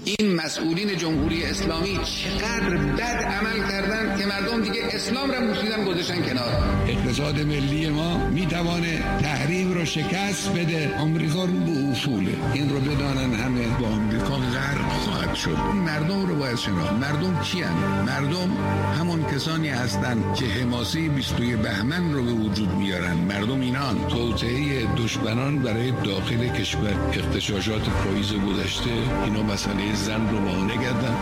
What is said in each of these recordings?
این مسئولین جمهوری اسلامی چقدر بد عمل کردن که مردم دیگه اسلام را بوسیدن گذاشتن کنار. اقتصاد ملی ما میتوانه تحریم رو شکست بده. آمریکا رو به اصوله، این رو بدانن همه، با آمریکا غرق خواهد شد. مردم رو باید شناخت. مردم کیان؟ مردم همون کسانی هستند که حماسه 22 بهمن رو به وجود میارن. مردم اینان. توطئه دشمنان برای داخل کشور، اغتشاشات پاییز گذشته، اینا مسئله زن رو بهانه کردن.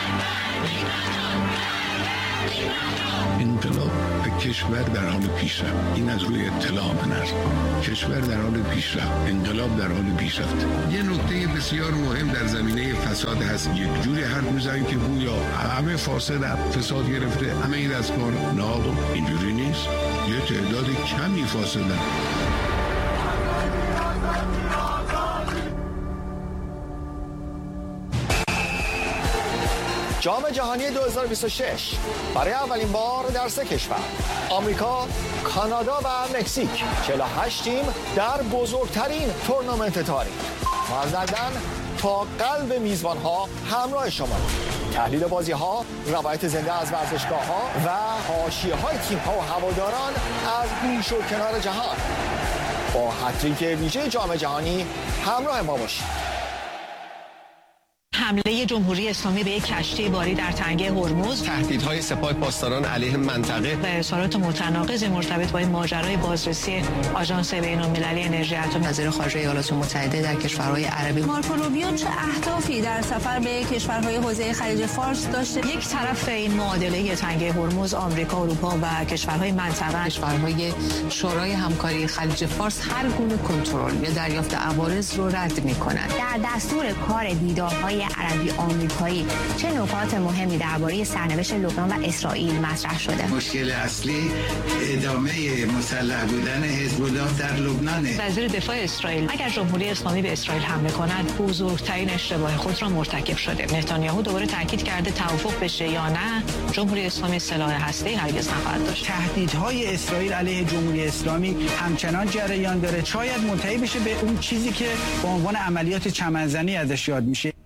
انقلاب کشور در حال پیشرفت. این از روی اطلاع من است. کشور در حال پیشرفت، انقلاب در حال پیشرفت. یه نکته بسیار مهم در زمینه فساد هست. یک جوری حرف میزنیم که گویا همه فاسد، فساد گرفته، همه این از کار. نه آقا، اینجوری نیست. یه تعداد کمی فاسدن. جام جهانی 2026 برای اولین بار در 3 کشور، آمریکا، کانادا و مکزیک، 48 تیم در بزرگترین تورنمنت تاریخ. ما از لندن تا قلب میزبان‌ها همراه شما. تحلیل بازی‌ها، روایت زنده از ورزشگاه‌ها و حاشیه‌های تیم‌ها و هواداران از گوش و کنار جهان. با هتریک ویژه جام جهانی همراه ما باشید. حمله جمهوری اسلامی به یک کشتی باری در تنگه هرمز، تهدیدهای سپاه پاسداران علیه منطقه و اظهارات متناقض مرتبط با این ماجرای بازرسی آژانس بین‌المللی انرژی اتمی. وزیر خارجه ایالات متحده در کشورهای عربی مارکو روبیو چه اهدافی در سفر به کشورهای حوزه خلیج فارس داشته؟ یک طرف این معادله تنگه هرمز آمریکا، اروپا و کشورهای منطقه، کشورهای شورای همکاری خلیج فارس هر گونه کنترل یا دریافت عوارض رو رد می‌کنند. در دستور کار دیدارهای عربی آمریکایی چه نکات مهمی درباره سرنوشت لبنان و اسرائیل مطرح شده؟ مشکل اصلی ادامه مسلح بودن حزب الله در لبنان. وزیر دفاع اسرائیل: اگر جمهوری اسلامی به اسرائیل حمله کند بزرگترین اشتباه خود را مرتکب شده. نتانیاهو دوباره تاکید کرده توافق بشه یا نه جمهوری اسلامی سلاح هسته‌ای هرگز نخواهد داشت. تهدیدهای اسرائیل علیه جمهوری اسلامی همچنان جریان داره. شاید منتهی بشه به اون چیزی که به عنوان عملیات چمنزنی ازش یاد میشه.